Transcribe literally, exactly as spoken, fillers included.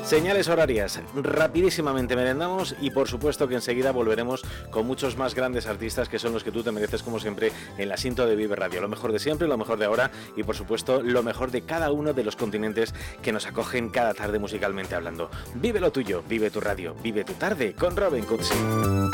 Señales horarias, rapidísimamente merendamos y por supuesto que enseguida volveremos con muchos más grandes artistas que son los que tú te mereces como siempre en la Sinto de Vive Radio. Lo mejor de siempre, lo mejor de ahora y por supuesto lo mejor de cada uno de los continentes que nos acogen cada tarde musicalmente hablando. Vive lo tuyo, vive tu radio, vive tu tarde con Robin Cutsi.